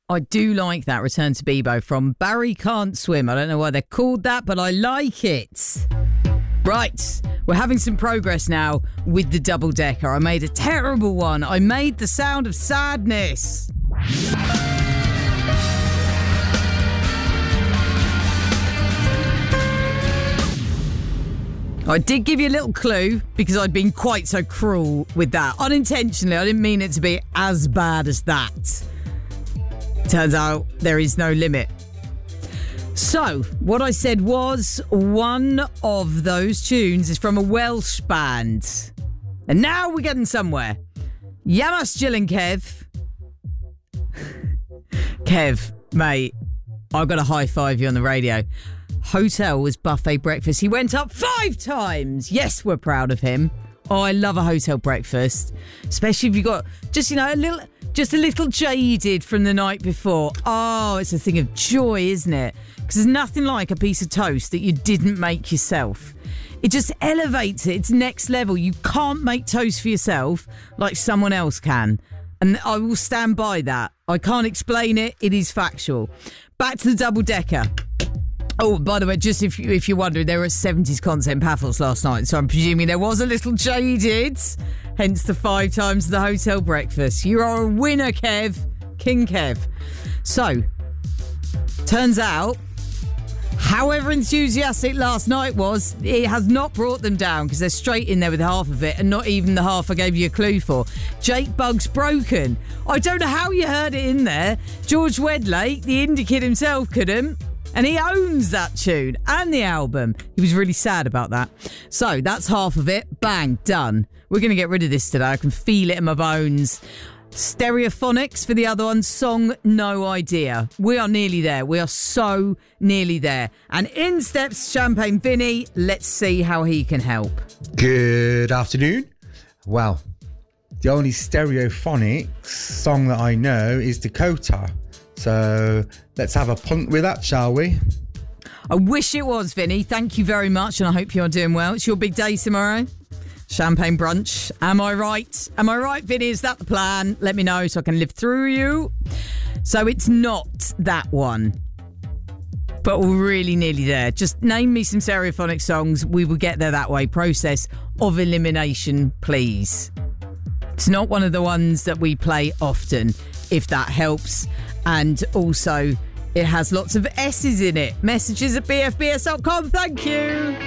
I do like that Return to Bebo from Barry Can't Swim. I don't know why they're called that, but I like it. Right, we're having some progress now with the double decker. I made a terrible one. I made the sound of sadness. I did give you a little clue because I'd been quite so cruel with that. Unintentionally, I didn't mean it to be as bad as that. Turns out there is no limit. So, what I said was one of those tunes is from a Welsh band. And now we're getting somewhere. Yamas Jill and Kev. Kev, mate, I've got to high five you on the radio. Hotel was buffet breakfast. He went up 5 times. Yes, we're proud of him. Oh, I love a hotel breakfast, especially if you got just a little jaded from the night before. Oh, it's a thing of joy, isn't it? Because there's nothing like a piece of toast that you didn't make yourself. It just elevates it. It's next level. You can't make toast for yourself like someone else can. And I will stand by that. I can't explain it. It is factual. Back to the double decker. Oh, by the way, just if you're wondering, there were 70s content paddles last night, so I'm presuming there was a little jaded, hence the 5 times the hotel breakfast. You are a winner, Kev. King Kev. So, turns out, however enthusiastic last night was, it has not brought them down because they're straight in there with half of it and not even the half I gave you a clue for. Jake Bug's Broken. I don't know how you heard it in there. George Wedlake, the indie kid himself, couldn't. And he owns that tune and the album. He was really sad about that. So that's half of it. Bang, done. We're going to get rid of this today. I can feel it in my bones. Stereophonics for the other one. Song No Idea. We are nearly there. We are so nearly there. And in steps Champagne Vinny. Let's see how he can help. Good afternoon. Well, the only Stereophonics song that I know is Dakota. So let's have a punt with that, shall we? I wish it was, Vinny. Thank you very much, and I hope you're doing well. It's your big day tomorrow. Champagne brunch. Am I right? Am I right, Vinny? Is that the plan? Let me know so I can live through you. So it's not that one. But we're really nearly there. Just name me some Stereophonic songs. We will get there that way. Process of elimination, please. It's not one of the ones that we play often, if that helps. And also, it has lots of S's in it. Messages at bfbs.com. Thank you.